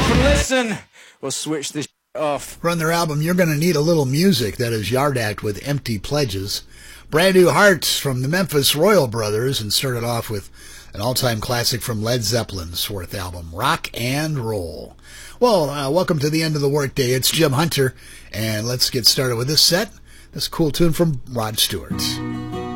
up and listen. We'll switch this off. From their album You're Gonna Need a Little Music, that is Yard Act with Empty Pledges. Brand New Hearts from the Memphis Royal Brothers, and started off with an all-time classic from Led Zeppelin's fourth album, Rock and Roll. Well, welcome to the end of the workday. It's Jim Hunter, and let's get started with this set. This cool tune from Rod Stewart.